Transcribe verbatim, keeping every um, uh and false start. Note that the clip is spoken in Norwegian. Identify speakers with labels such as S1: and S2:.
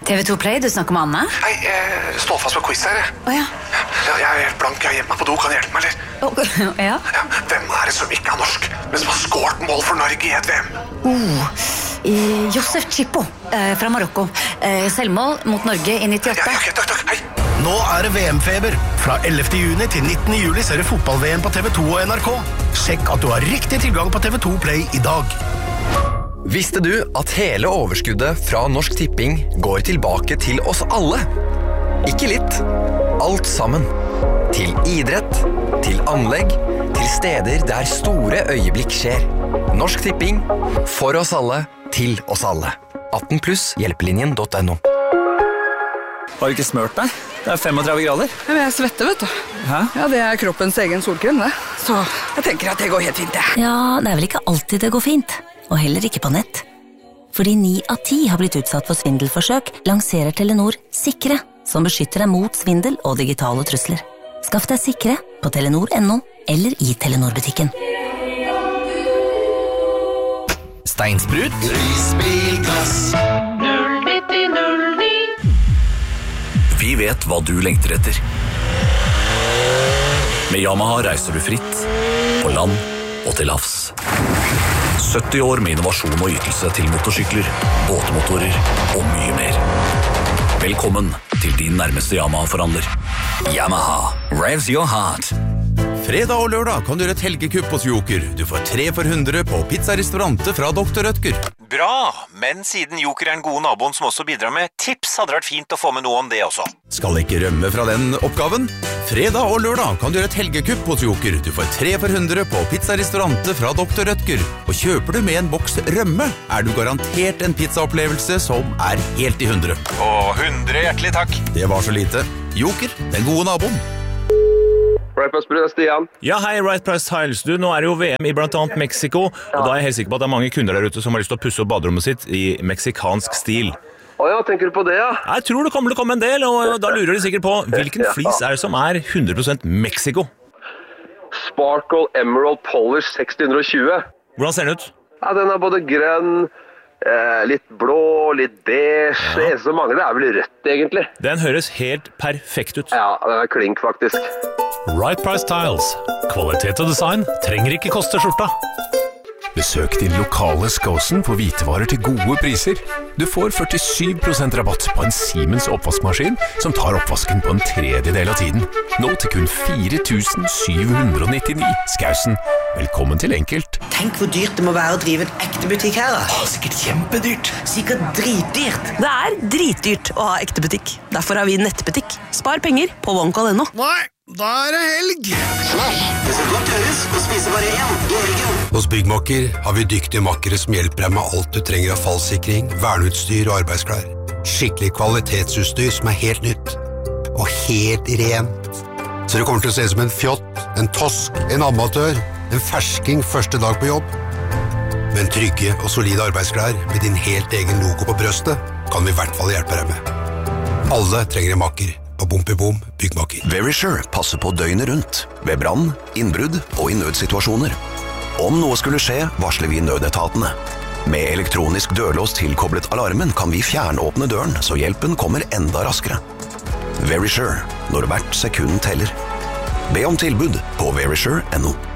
S1: T V to Play, du snakker med Anne?
S2: Hei, jeg står fast på quiz her.
S1: Å ja.
S2: Ja, jeg er helt blank, jeg er hjemme på do, kan du hjelpe meg, eller?
S1: Oh, ja.
S2: Ja, hvem er det som ikke er norsk, men som har skåret mål for Norge i et V M?
S1: Oh, eh, Josef Chippo eh, fra Marokko. Eh, selvmål mot Norge i nittiåtte.
S2: Ja, ja, ok, takk, takk, hei.
S3: Nå er det V M-feber. Fra ellevte juni til nittende juli ser du fotball-V M på T V to og N R K. Sjekk at du har riktig tilgang på T V to Play i dag.
S4: Visste du at hele overskuddet fra Norsk Tipping går tilbake til oss alle? Ikke litt. Alt sammen. Til idrett, til anlegg, til steder der store øyeblikk skjer. Norsk Tipping. For oss alle. Til oss alle. atten pluss hjelpelinjen punktum no.
S5: Har du ikke smørt deg? Det er femogtredve grader.
S6: Men jeg svetter, vet du.
S5: Hæ?
S6: Ja, det er kroppens egen solkrem, det. Så jeg tenker at det går helt fint, det.
S7: Ja, det er vel ikke alltid det går fint. Og heller ikke på nett. Fordi ni av ti har blitt utsatt for svindelforsøk, lanserer Telenor Sikre, som beskytter deg mot svindel og digitale trusler. Skaff deg Sikre på telenor punktum no eller i Telenor-butikken.
S3: Steinsprut. Prisbilglass.
S8: null nitti null ni.
S9: Vi vet hva du lengter etter. Med Yamaha reiser du fritt, på land og til havs. sytti år med innovasjon og ytelse til motorsykler, båtmotorer og mye mer. Velkommen til din nærmeste Yamaha-forhandler. Yamaha, revs your heart.
S10: Fredag og lørdag kan du gjøre et helgekupp hos Joker. Du får tre for hundre på pizzarestaurante fra doktor Rødtger.
S11: Bra, men siden Joker er en god naboen som også bidrar med tips, hadde det vært fint å få med noe om det også.
S10: Skal ikke rømme fra den oppgaven? Fredag og lørdag kan du gjøre et helgekupp hos Joker. Du får tre for hundre på pizzarestaurante fra doktor Rødtger. Og kjøper du med en boks rømme, er du garantert en pizzaopplevelse som er helt i hundre.
S11: Åh, hundre hjertelig takk.
S10: Det var så lite. Joker, den gode naboen.
S12: Right Price Tiles, Stian.
S13: Ja, hei, Right Price Tiles. Du, nå er det jo V M i blant annet Mexico, og da er jeg helt sikker på at det er mange kunder der ute som har lyst til å pusse opp baderommet sitt i meksikansk stil.
S12: Åja, tenker du på det, ja?
S13: Jeg tror det kommer til å komme en del, og da lurer de sikkert på hvilken flis er det som er hundre prosent Mexico?
S12: Sparkle Emerald Polish seks hundre og tjue.
S13: Hvordan ser den ut?
S12: Ja, den er både grønn, eh, litt blå, litt beige. Ja. Det eneste som mangler er vel rødt, egentlig.
S13: Den høres helt perfekt ut.
S12: Ja, den er klink, faktisk.
S14: Right Price Tiles. Kvalitet og design trenger ikke koste skjorta.
S15: Besøk din lokale Skåsen på hvitevarer til gode priser. Du får førtisju prosent rabatt på en Siemens oppvaskmaskin som tar oppvasken på en tredjedel av tiden. Nå til kun fire tusen syv hundre og nittini. Skåsen, velkommen til enkelt.
S16: Tenk hvor dyrt det må være å drive en ekte butikk her da.
S15: Åh, sikkert kjempedyrt.
S16: Sikkert dritdyrt.
S17: Det er dritdyrt å ha ekte butikk. Derfor har vi nettbutikk. Spar penger på OneCall punktum no.
S3: Nei, da er det helg.
S16: Nei, det skal godt gjøres å spise bare én i helgen.
S18: Hos Byggmakker har vi dyktige makkere som hjelper deg med alt du trenger av fallsikring, verneutstyr og arbeidsklær. Skikkelig kvalitetsutstyr som er helt nytt. Og helt rent. Så det kommer til å se ut som en fjott, en tosk, en amatør, en fersking første dag på jobb. Men trygge og solide arbeidsklær med din helt egen logo på brøstet kan vi i hvert fall hjelpe deg med. Alle trenger en makker. På Bompibom Byggmakker.
S19: Verisure passer på døgnet rundt, ved brann, innbrudd og i nødsituasjoner. Om noe skulle skje, varsler vi nødetatene. Med elektronisk dørlås tilkoblet alarmen kan vi fjernåpne døren, så hjelpen kommer enda raskere. Verisure, når hvert sekund teller. Be om tilbud på verisure punktum no.